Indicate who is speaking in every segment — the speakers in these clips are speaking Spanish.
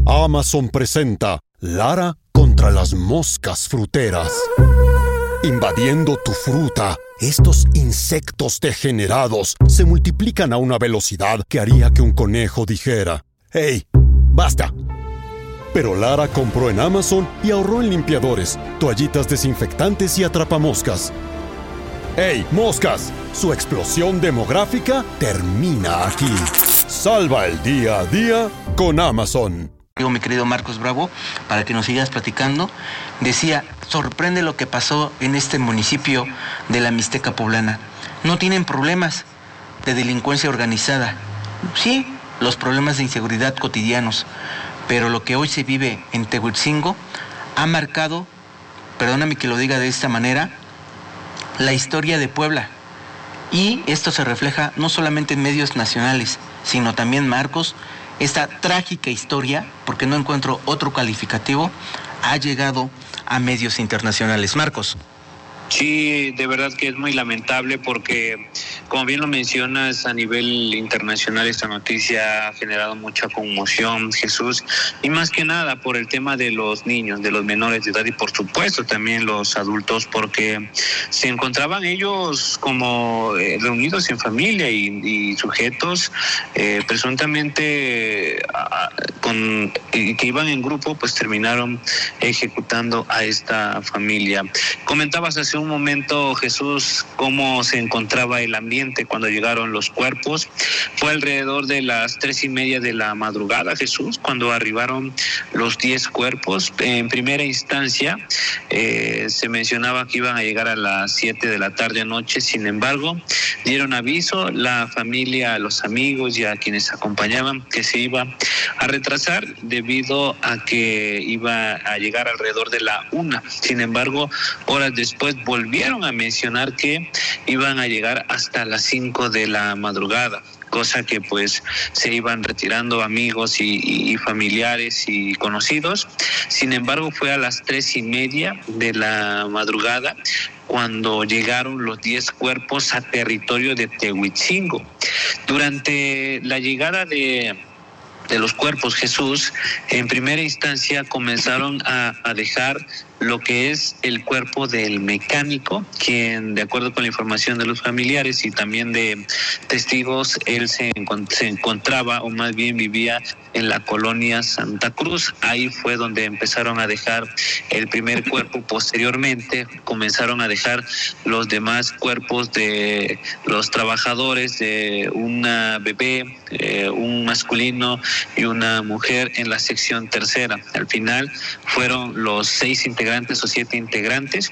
Speaker 1: Amazon presenta Lara contra las moscas fruteras. Invadiendo tu fruta, estos insectos degenerados se multiplican a una velocidad que haría que un conejo dijera: ¡Hey, basta! Pero Lara compró en Amazon y ahorró en limpiadores, toallitas desinfectantes y atrapamoscas. ¡Hey, moscas! Su explosión demográfica termina aquí. Salva el día a día con Amazon.
Speaker 2: Mi querido Marcos Bravo, para que nos sigas platicando, decía: sorprende lo que pasó en este municipio de la Mixteca Poblana. No tienen problemas de delincuencia organizada. Sí, los problemas de inseguridad cotidianos, pero lo que hoy se vive en Tehuitzingo ha marcado, perdóname que lo diga de esta manera, la historia de Puebla. Y esto se refleja no solamente en medios nacionales, sino también, Marcos, esta trágica historia, porque no encuentro otro calificativo, ha llegado a medios internacionales. Marcos.
Speaker 3: Sí, de verdad que es muy lamentable porque, como bien lo mencionas, a nivel internacional esta noticia ha generado mucha conmoción, Jesús, y más que nada por el tema de los niños, de los menores de edad y por supuesto también los adultos, porque se encontraban ellos como reunidos en familia y sujetos presuntamente que iban en grupo, pues terminaron ejecutando a esta familia. Comentabas hace un momento, Jesús, cómo se encontraba el ambiente cuando llegaron los cuerpos. Fue alrededor de las 3:30 de la madrugada, Jesús, cuando arribaron los 10 cuerpos. En primera instancia se mencionaba que iban a llegar a las 7 de la tarde anoche. Sin embargo, dieron aviso la familia, a los amigos y a quienes acompañaban que se iba a retrasar debido a que iba a llegar alrededor de la 1. Sin embargo, horas después volvieron a mencionar que iban a llegar hasta las 5 de la madrugada, cosa que pues se iban retirando amigos y familiares y conocidos. Sin embargo, fue a las 3:30 de la madrugada cuando llegaron los 10 cuerpos a territorio de Tehuitzingo. Durante la llegada de los cuerpos, Jesús, en primera instancia comenzaron a dejar lo que es el cuerpo del mecánico, quien, de acuerdo con la información de los familiares y también de testigos, él se encontraba, o más bien vivía, en la colonia Santa Cruz. Ahí fue donde empezaron a dejar el primer cuerpo. Posteriormente comenzaron a dejar los demás cuerpos de los trabajadores, de una bebé, un masculino y una mujer en la sección tercera. Al final fueron los 6 integrantes o 7 integrantes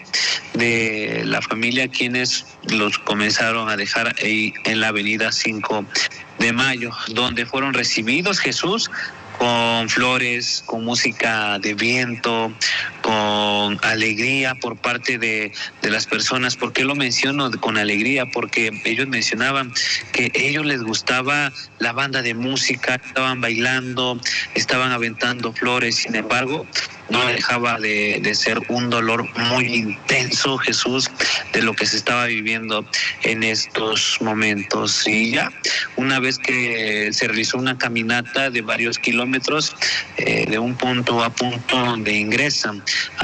Speaker 3: de la familia quienes los comenzaron a dejar ahí en la avenida 5 de Mayo, donde fueron recibidos, Jesús, con flores, con música de viento, con alegría por parte de las personas. ¿Por qué lo menciono con alegría? Porque ellos mencionaban que a ellos les gustaba la banda de música, estaban bailando, estaban aventando flores. Sin embargo, no dejaba de ser un dolor muy intenso, Jesús, de lo que se estaba viviendo en estos momentos. Y ya, una vez que se realizó una caminata de varios kilómetros, de un punto a punto donde ingresan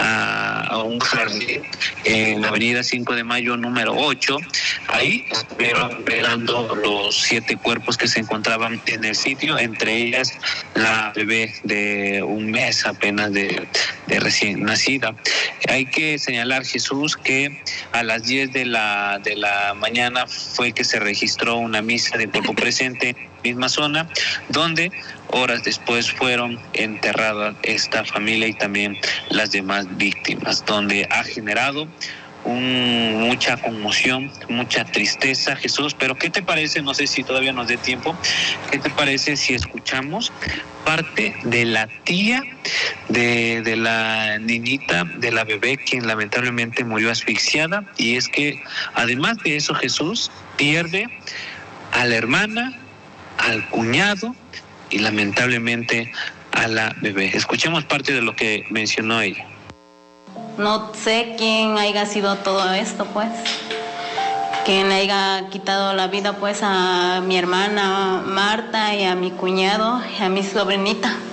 Speaker 3: a un jardín en la avenida 5 de Mayo número 8, ahí estuvieron velando los 7 cuerpos que se encontraban en el sitio, entre ellas la bebé de un mes apenas de recién nacida. Hay que señalar, Jesús, que a las 10 de la mañana fue que se registró una misa de cuerpo presente en la misma zona, donde horas después fueron enterradas esta familia y también las demás víctimas, donde ha generado mucha conmoción, mucha tristeza, Jesús. Pero ¿qué te parece? No sé si todavía nos dé tiempo. ¿Qué te parece si escuchamos parte de la tía de la niñita, de la bebé, quien lamentablemente murió asfixiada? Y es que además de eso, Jesús pierde a la hermana, al cuñado y lamentablemente a la bebé. Escuchemos parte de lo que mencionó ella.
Speaker 4: No sé quién haya sido todo esto, pues. Quien haya quitado la vida, pues, a mi hermana Marta y a mi cuñado y a mi sobrinita.